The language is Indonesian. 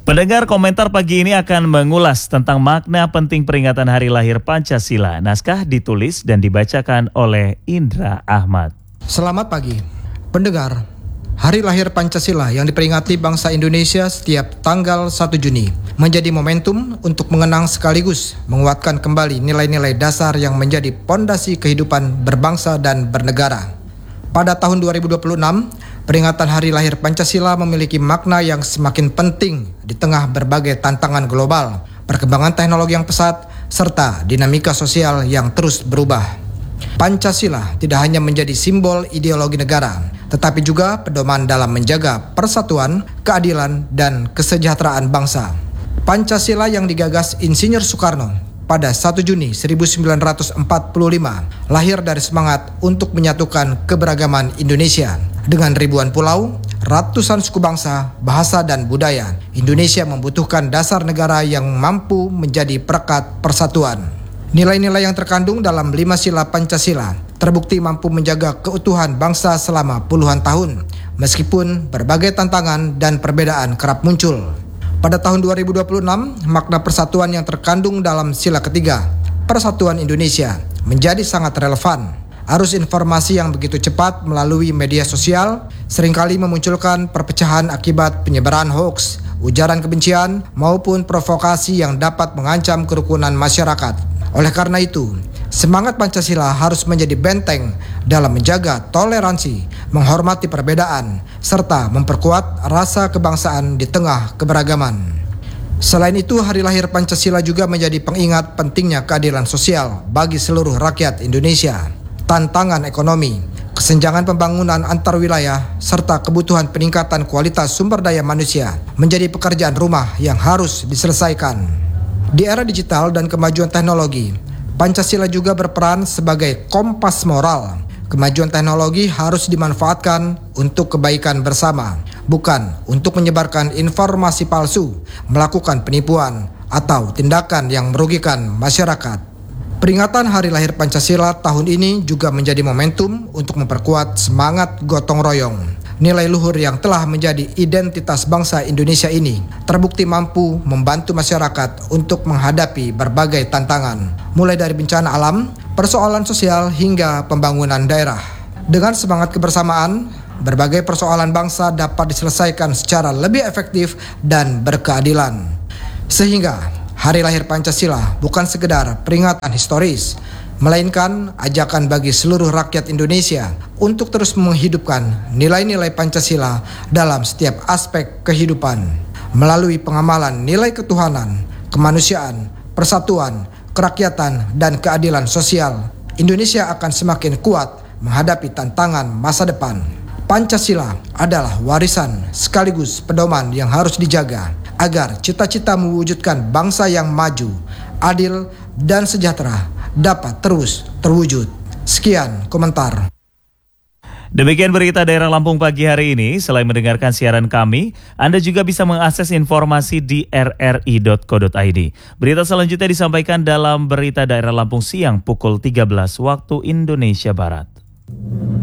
Pendengar, komentar pagi ini akan mengulas tentang makna penting peringatan Hari Lahir Pancasila. Naskah ditulis dan dibacakan oleh Indra Ahmad. Selamat pagi, pendengar. Hari Lahir Pancasila yang diperingati bangsa Indonesia setiap tanggal 1 Juni menjadi momentum untuk mengenang sekaligus menguatkan kembali nilai-nilai dasar yang menjadi pondasi kehidupan berbangsa dan bernegara. Pada tahun 2026, peringatan Hari Lahir Pancasila memiliki makna yang semakin penting di tengah berbagai tantangan global, perkembangan teknologi yang pesat, serta dinamika sosial yang terus berubah. Pancasila tidak hanya menjadi simbol ideologi negara, tetapi juga pedoman dalam menjaga persatuan, keadilan, dan kesejahteraan bangsa. Pancasila yang digagas Insinyur Soekarno pada 1 Juni 1945 lahir dari semangat untuk menyatukan keberagaman Indonesia. Dengan ribuan pulau, ratusan suku bangsa, bahasa, dan budaya, Indonesia membutuhkan dasar negara yang mampu menjadi perekat persatuan. Nilai-nilai yang terkandung dalam 5 sila Pancasila terbukti mampu menjaga keutuhan bangsa selama puluhan tahun, meskipun berbagai tantangan dan perbedaan kerap muncul. Pada tahun 2026, makna persatuan yang terkandung dalam sila ketiga, Persatuan Indonesia, menjadi sangat relevan. Arus informasi yang begitu cepat melalui media sosial seringkali memunculkan perpecahan akibat penyebaran hoaks, ujaran kebencian, maupun provokasi yang dapat mengancam kerukunan masyarakat. Oleh karena itu, semangat Pancasila harus menjadi benteng dalam menjaga toleransi, menghormati perbedaan, serta memperkuat rasa kebangsaan di tengah keberagaman. Selain itu, Hari Lahir Pancasila juga menjadi pengingat pentingnya keadilan sosial bagi seluruh rakyat Indonesia. Tantangan ekonomi, kesenjangan pembangunan antar wilayah, serta kebutuhan peningkatan kualitas sumber daya manusia menjadi pekerjaan rumah yang harus diselesaikan. Di era digital dan kemajuan teknologi, Pancasila juga berperan sebagai kompas moral. Kemajuan teknologi harus dimanfaatkan untuk kebaikan bersama, bukan untuk menyebarkan informasi palsu, melakukan penipuan, atau tindakan yang merugikan masyarakat. Peringatan Hari Lahir Pancasila tahun ini juga menjadi momentum untuk memperkuat semangat gotong royong. Nilai luhur yang telah menjadi identitas bangsa Indonesia ini terbukti mampu membantu masyarakat untuk menghadapi berbagai tantangan, mulai dari bencana alam, persoalan sosial, hingga pembangunan daerah. Dengan semangat kebersamaan, berbagai persoalan bangsa dapat diselesaikan secara lebih efektif dan berkeadilan. Sehingga Hari Lahir Pancasila bukan sekedar peringatan historis, melainkan ajakan bagi seluruh rakyat Indonesia untuk terus menghidupkan nilai-nilai Pancasila dalam setiap aspek kehidupan. Melalui pengamalan nilai ketuhanan, kemanusiaan, persatuan, kerakyatan, dan keadilan sosial, Indonesia akan semakin kuat menghadapi tantangan masa depan. Pancasila adalah warisan sekaligus pedoman yang harus dijaga agar cita-cita mewujudkan bangsa yang maju, adil, dan sejahtera dapat terus terwujud. Sekian komentar. Demikian berita daerah Lampung pagi hari ini. Selain mendengarkan siaran kami, Anda juga bisa mengakses informasi di rri.co.id. Berita selanjutnya disampaikan dalam berita daerah Lampung siang pukul 13 waktu Indonesia Barat.